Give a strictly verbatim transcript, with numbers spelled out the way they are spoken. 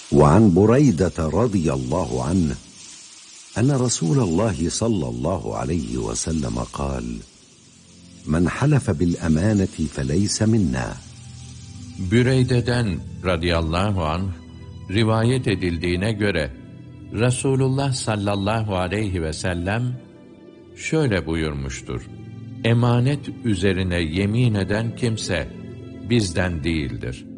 وعن بريدة رضي الله عنه أن رسول الله صلى الله عليه وسلم قال: من حلف بالأمانة فليس منا. Büreyde'den radıyallahu anh rivayet edildiğine göre Resulullah sallallahu aleyhi ve sellem şöyle buyurmuştur: Emanet üzerine yemin eden kimse bizden değildir.